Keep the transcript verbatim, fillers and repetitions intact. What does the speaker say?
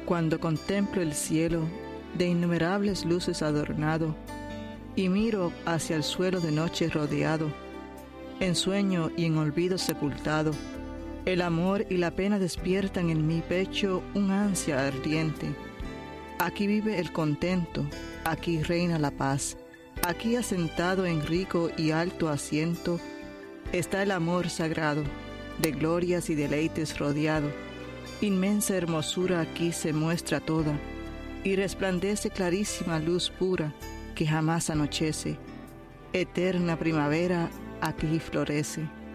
Cuando contemplo el cielo, de innumerables luces adornado, y miro hacia el suelo de noche rodeado, en sueño y en olvido sepultado, el amor y la pena despiertan en mi pecho un ansia ardiente. Aquí vive el contento, aquí reina la paz, aquí asentado en rico y alto asiento, está el amor sagrado, de glorias y deleites rodeado. Inmensa hermosura aquí se muestra toda, y resplandece clarísima luz pura que jamás anochece. Eterna primavera aquí florece.